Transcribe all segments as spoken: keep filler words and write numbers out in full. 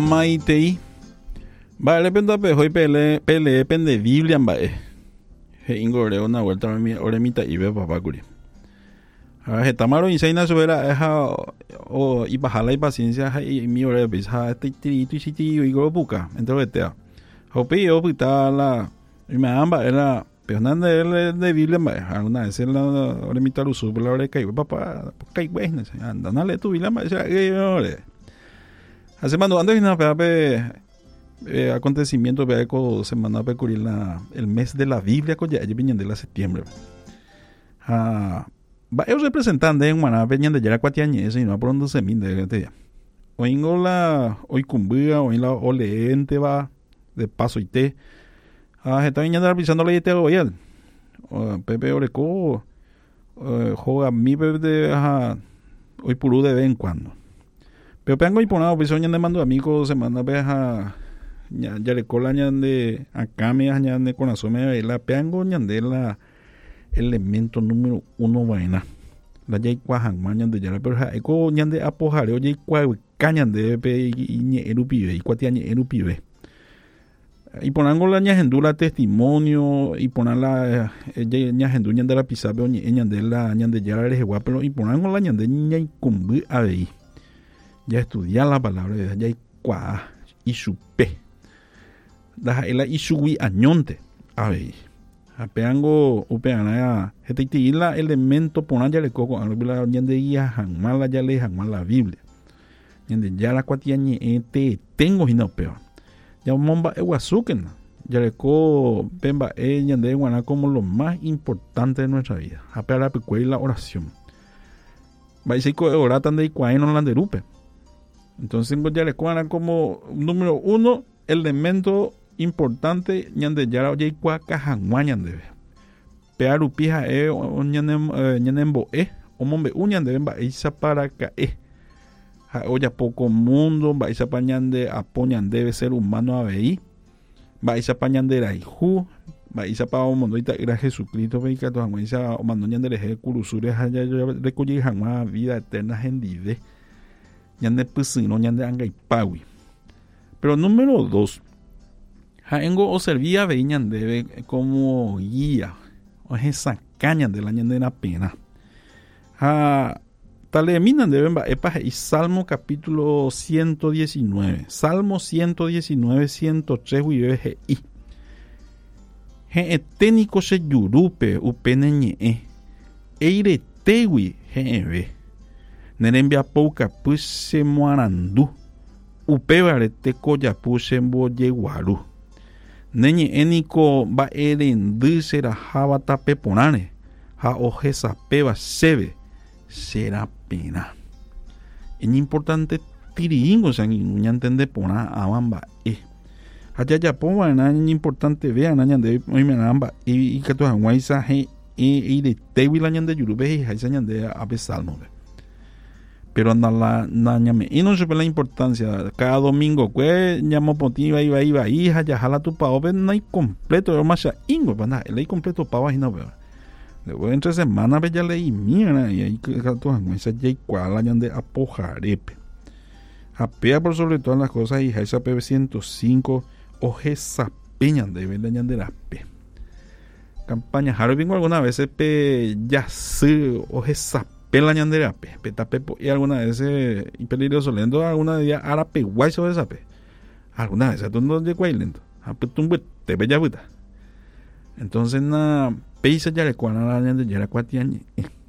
maitei. Vale, pendape, hoy pele, pele, pende Biblia, mbae. He ingore una vuelta a mi oremita y ve papá curi. A he tamaro inseina subera eja o y bajala y paciencia y mi ore pisa este tirito y sitio y go buca, entre tea. Hopi o pita la y me amba era peonanda de de Biblia, mbae. Alguna vez la oremita lo sube la ore que papá, que bueno, anda, dale tu Biblia, mbae, que ore. Hace mando antes una pepe Eh, acontecimiento veaco semana peculiar la el mes de la Biblia que ya vienen de la septiembre. Ah, va el representante en Maná venían de ya cuatiañez y no por donde se minde de ya. Hoy la hoy cumbia hoy la oleente va de paso y te. Ah, está viniendo revisando la yete hoy el. Pepe Oreco juega mi bebé de ajá, hoy puru de vez en cuando. Pero pengo y ponado pisoñan de mando amigos semana veja ya ya le cola ñande acá me ñande con asome la peango ñande la elemento número uno vaina la ya cuajan ñande ya pero ha eco ñande apojare oye cua cañande pe y ñe erupive y cuatiañe erupive y ponango la ñagendula testimonio y ponala ella ñagendu ñande la pisabe oñe ñande la ñande ya la rejegua pero y ponango la ñande ñai cumbi ahí ya estudiar la palabra de ya cua y supe da ela isugui añonte a ver apeango upeana este la elemento pona ya le coco a la ñande ya jamala ya le jamala la Biblia ñande ya la cuatiañe este tengo hino peor ya momba eguazuken ya le co pemba e ñande guana como lo más importante de nuestra vida apela pecue la oración va se co oratan de cuaino landerupe entonces ya le cuana como número uno elemento importante ñande yara oye kwa kajanwa ñande pearu pija e ñanem ñanembo e omombe uñande ba isa para ka e ha olla poco mundo ba isa pañande apoñan debe ser humano abei ba isa pañande ra hijo ba isa pa mundo ita era Jesucristo be ka to hanwa isa o mando ñande le kurusure ha ya recollí hanwa vida eterna gendide ñande pusino ñande angai pawi. Pero número dos, Jaengo o servía veían debe como guía o esa caña de la ñande na pena. Ja taleminan deben ba epa y Salmo capítulo ciento diecinueve. Salmo ciento diecinueve, ciento tres uive i. He eténico se yurupe upeneñe e. Eire tewi he Nerembia pouca puse moarandu. Upevare te koya puse mboye guaru. Neñe eniko ba erendu será java tape ponane. Ha ojesa peba sebe será pena. Es importante tiringo san ya entende pona abamba e. Haya ya poma na importante vea na ñande hoy me namba y que to hanwaisa he e de tewi la ñande yurube y haisa ñande abe salmo. Pero anda la ñame y no supe la importancia cada domingo que llamo potiva iba iba hija ya jala tu pavo pero no hay completo yo más ingo para el hay completo pavo y no veo luego entre semana ve ya leí mierda y ahí que tu esa ya cual la ñande apojarepe apea por sobre todas las cosas y esa P ciento cinco o esa peña de ver la ñande la pe campaña jaro vengo alguna vez pe ya se o esa pela ñandera pe petape y alguna vez eh, peligroso lento alguna día arape guay sobre esa pe alguna vez tú no de guay lento a putum te bella puta entonces na peisa ya le cuana la ñandera ya la cuatiañe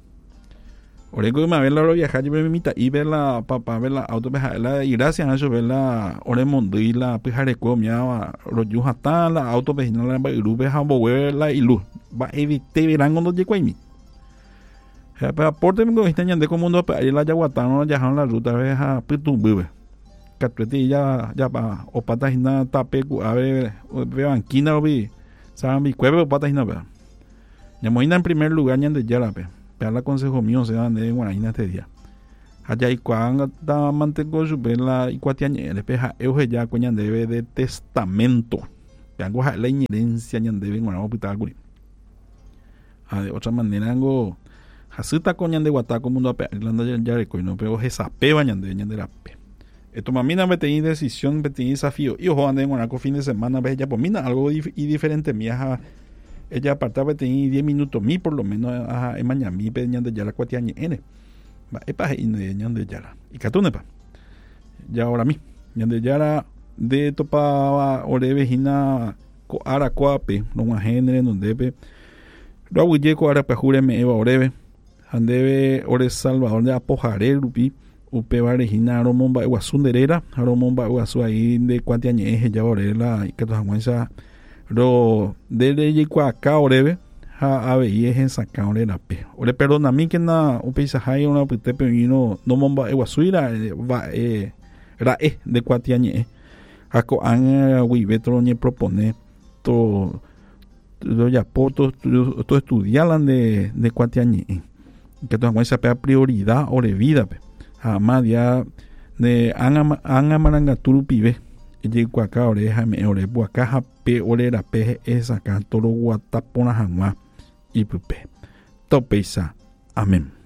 orego me ver la viajar yo me mita y ver la papá ver la auto viajar la y gracias a eso ver la oremondo y la pijare comia roju hasta la auto vecina la irube hambo ver la ilu va evite verán cuando de guay mi pero aporte me gusta ñande como mundo ahí la yaguatano ya han la ruta veja pitu bube catete ya ya pa o patas na tape a ver veo anquina lo vi saben mi cueve o patas na ver ya moina en primer lugar ñande ya la pe pero la consejo mío se dan de guaraína este día allá y cuando da mantengo su vela y cuatiañe le peja euge ya coñan debe de testamento peango la herencia ñande ven guaramo pital guri a de otra manera algo Hasuta coñan de guataco mundo a pe Irlanda ya recoino pero esa pe bañan de ñande la pe Esto mamina me tenía decisión, me tenía desafío. Y ojo, ande en un fin de semana, ve ella, pues mina, algo dif- y diferente. Mi hija, ella apartaba, tenía diez minutos, mi por lo menos, ajá, en mañana, mi peñan de yala cuatiañe, N. Va, epa, y de ñan de yala. Y catunepa. Ya ahora mi, ñan de yala, de topa, ore vejina, co ara coape, no más género, no debe. Lo hago y ara pejure me eva oreve. Andebe ore Salvador de Apojare, rupi. Upe varejina aromomba eguasunderera aromomba eguasu ahí de cuantiañeje ya orela y que todas muesas ro de de cuaca orebe ha ave en saca orela pe ore perdona a mí que na upe hay una pute peñino no momba eguasuira va eh ra e de cuantiañeje ako an wi vetro ni propone to lo ya poto to estudialan de de cuantiañeje que todas muesas pe prioridad ore vida pe jamás ya de anga marangaturu pibe y cuaca oreja me ore buacaja pe orera pe esa cantoro guatapona jamás y pupe topeisa amén.